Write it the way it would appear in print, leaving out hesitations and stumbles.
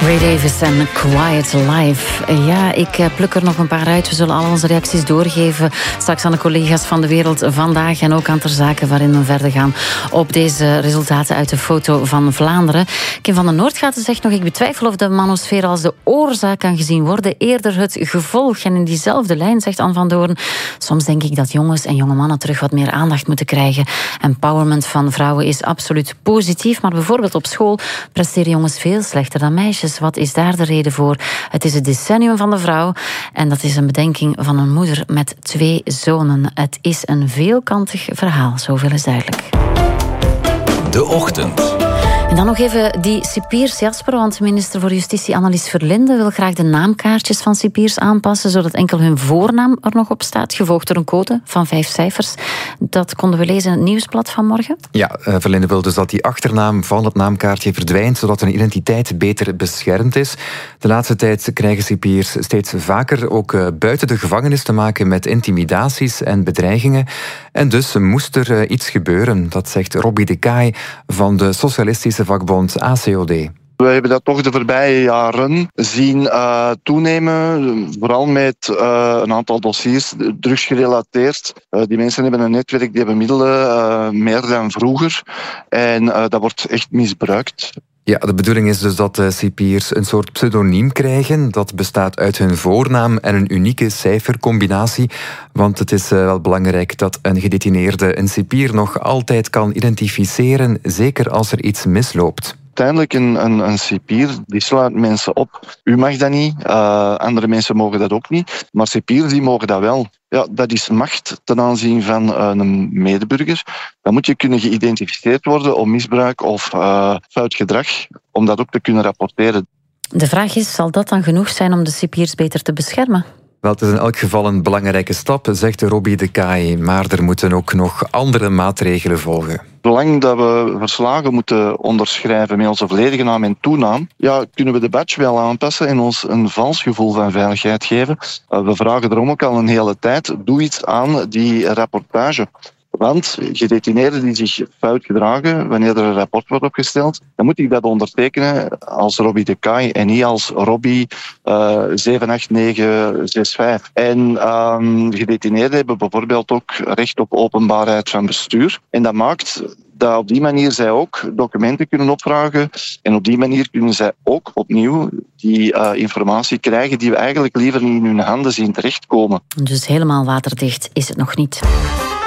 Ray Davis en Quiet Life. Ja, ik pluk er nog een paar uit. We zullen al onze reacties doorgeven straks aan de collega's van De Wereld Vandaag en ook aan Ter Zake, waarin we verder gaan op deze resultaten uit de foto van Vlaanderen. Kim van den Noordgaten zegt nog: ik betwijfel of de manosfeer als de oorzaak kan gezien worden, eerder het gevolg. En in diezelfde lijn zegt Anne van Doorn: soms denk ik dat jongens en jonge mannen terug wat meer aandacht moeten krijgen. Empowerment van vrouwen is absoluut positief, maar bijvoorbeeld op school presteren jongens veel slechter dan meisjes. Wat is daar de reden voor? Het is het decennium van de vrouw en dat is een bedenking van een moeder met 2 zonen. Het is een veelkantig verhaal, zoveel is duidelijk. De Ochtend. En dan nog even die cipiers, Jasper, want minister voor Justitie Annelies Verlinde wil graag de naamkaartjes van cipiers aanpassen, zodat enkel hun voornaam er nog op staat, gevolgd door een code van 5 cijfers. Dat konden we lezen in het nieuwsblad vanmorgen. Ja, Verlinde wil dus dat die achternaam van het naamkaartje verdwijnt, zodat hun identiteit beter beschermd is. De laatste tijd krijgen cipiers steeds vaker ook buiten de gevangenis te maken met intimidaties en bedreigingen. En dus moest er iets gebeuren, dat zegt Robbie de Kaai van de socialistische vakbond ACOD. We hebben dat toch de voorbije jaren zien toenemen, vooral met een aantal dossiers, drugsgerelateerd. Die mensen hebben een netwerk, die hebben middelen, meer dan vroeger. En dat wordt echt misbruikt. Ja, de bedoeling is dus dat cipiers een soort pseudoniem krijgen. Dat bestaat uit hun voornaam en een unieke cijfercombinatie. Want het is wel belangrijk dat een gedetineerde een cipier nog altijd kan identificeren, zeker als er iets misloopt. Uiteindelijk een cipier, die sluit mensen op. U mag dat niet, andere mensen mogen dat ook niet. Maar cipiers, die mogen dat wel. Ja, dat is macht ten aanzien van een medeburger. Dan moet je kunnen geïdentificeerd worden om misbruik of fout gedrag, om dat ook te kunnen rapporteren. De vraag is, zal dat dan genoeg zijn om de cipiers beter te beschermen? Wel, het is in elk geval een belangrijke stap, zegt Robbie de Kaai. Maar er moeten ook nog andere maatregelen volgen. Zolang dat we verslagen moeten onderschrijven met onze volledige naam en toenaam, ja, kunnen we de badge wel aanpassen en ons een vals gevoel van veiligheid geven. We vragen erom ook al een hele tijd, doe iets aan die rapportage. Want gedetineerden die zich fout gedragen, wanneer er een rapport wordt opgesteld, dan moet ik dat ondertekenen als Robbie de Kaai en niet als Robbie 78965. En gedetineerden hebben bijvoorbeeld ook recht op openbaarheid van bestuur. En dat maakt dat op die manier zij ook documenten kunnen opvragen. En op die manier kunnen zij ook opnieuw die informatie krijgen die we eigenlijk liever niet in hun handen zien terechtkomen. Dus helemaal waterdicht is het nog niet.